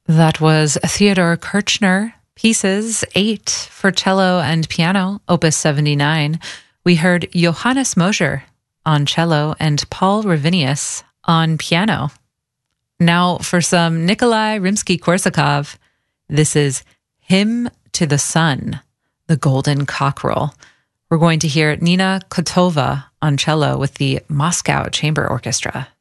That was Theodor Kirchner, Pieces 8 for cello and piano, Opus 79. We heard Johannes Mosher on cello and Paul Ravinius on piano. Now for some Nikolai Rimsky-Korsakov. This is Hymn to the Sun, the Golden Cockerel. We're going to hear Nina Kotova on cello with the Moscow Chamber Orchestra.